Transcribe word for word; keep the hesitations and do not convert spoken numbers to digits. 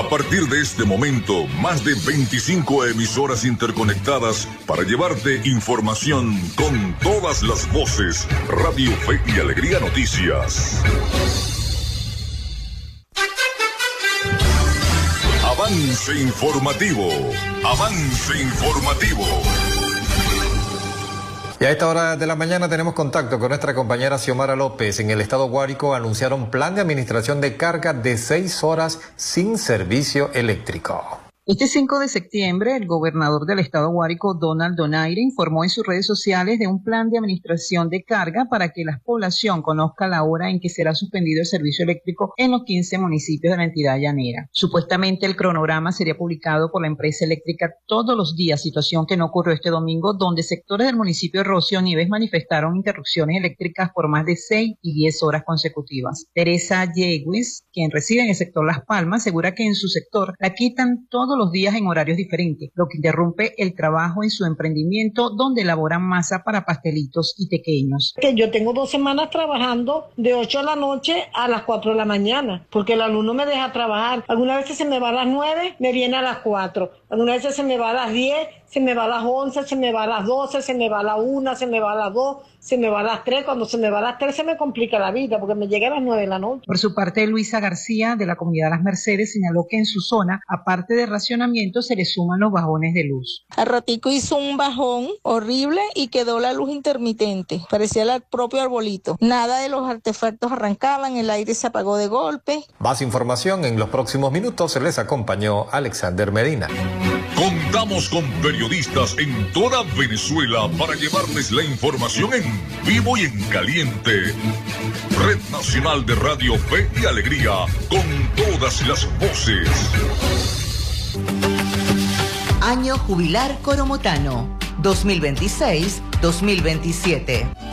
A partir de este momento, más de veinticinco emisoras interconectadas para llevarte información con todas las voces. Radio Fe y Alegría Noticias. Avance informativo. Avance informativo. Y a esta hora de la mañana tenemos contacto con nuestra compañera Xiomara López. En el estado Guárico anunciaron plan de administración de carga de seis horas sin servicio eléctrico. Este cinco de septiembre, el gobernador del estado Guárico, Donald Donaire, informó en sus redes sociales de un plan de administración de carga para que la población conozca la hora en que será suspendido el servicio eléctrico en los quince municipios de la entidad llanera. Supuestamente el cronograma sería publicado por la empresa eléctrica todos los días, situación que no ocurrió este domingo, donde sectores del municipio de Rocío Nieves manifestaron interrupciones eléctricas por más de seis y diez horas consecutivas. Teresa Yeguis, quien reside en el sector Las Palmas, asegura que en su sector la quitan todos los días en horarios diferentes, lo que interrumpe el trabajo en su emprendimiento donde elaboran masa para pastelitos y pequeños. Que yo tengo dos semanas trabajando de ocho de la noche a las cuatro de la mañana, porque el alumno me deja trabajar. Algunas veces se me va a las nueve, me viene a las cuatro. Algunas veces se me va a las diez, se me va a las once, se me va a las doce, se me va a la una, se me va a las dos, se me va a las tres. Cuando se me va a las tres se me complica la vida porque me llega a las nueve de la noche. Por su parte, Luisa García, de la comunidad Las Mercedes, señaló que en su zona, aparte de racionamiento, se le suman los bajones de luz. Al ratico hizo un bajón horrible y quedó la luz intermitente. Parecía el propio arbolito. Nada de los artefactos arrancaban, el aire se apagó de golpe. Más información en los próximos minutos. Se les acompañó Alexander Medina. Contamos con periodistas en toda Venezuela para llevarles la información en vivo y en caliente. Red Nacional de Radio Fe y Alegría, con todas las voces. Año Jubilar Coromotano, dos mil veintiséis dos mil veintisiete.